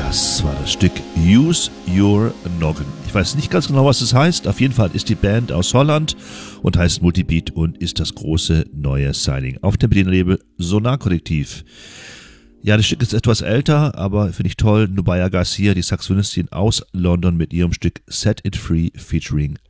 Das war das Stück Use Your Noggin. Ich weiß nicht ganz genau, was es heißt. Auf jeden Fall ist die Band aus Holland und heißt Multibeat und ist das große neue Signing auf dem Label Sonar Kollektiv. Ja, das Stück ist etwas älter, aber finde ich toll. Nubia Garcia, die Saxophonistin aus London mit ihrem Stück Set It Free featuring